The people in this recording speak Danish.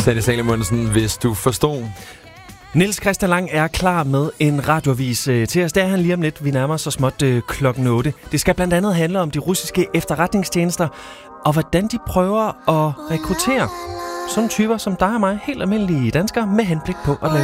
Sanne Salomonsen, hvis du forstod. Niels Christian Lang er klar med en radioavis til os. Der er han lige om lidt. Vi nærmer så småt klokken 8. Det skal blandt andet handle om de russiske efterretningstjenester, og hvordan de prøver at rekruttere sådan typer som dig og mig, helt almindelige danskere, med henblik på at lave